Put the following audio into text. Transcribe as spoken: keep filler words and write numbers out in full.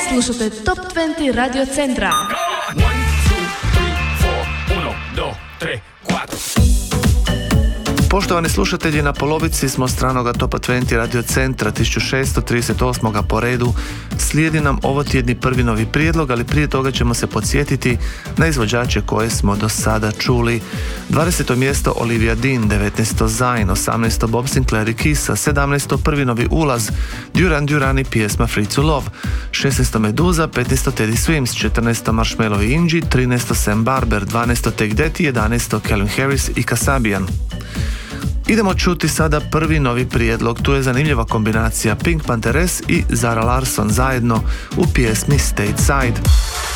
Slušate Top dvadeset Radio Centra. Poštovani slušatelji, na polovici smo stranoga Topa dvadeset Radio Centra tisuću šesto trideset osam. po redu. Slijedi nam ovotjedni prvi novi prijedlog, ali prije toga ćemo se podsjetiti na izvođače koje smo do sada čuli. dvadeseto mjesto Olivia Dean, devetnaesto Zayn, osamnaesto Bob Sinclair i Kisa, sedamnaesto prvi novi ulaz Duran Duran i pjesma Free to Love, šesnaesto Meduza, petnaesto Teddy Swims, četrnaesto Marshmello i Inji, trinaesto Sam Barber, dvanaesto Take That i jedanaesto Calvin Harris i Kasabian. Idemo čuti sada prvi novi prijedlog. Tu je zanimljiva kombinacija Pink Panthers i Zara Larsson zajedno u pjesmi Stateside.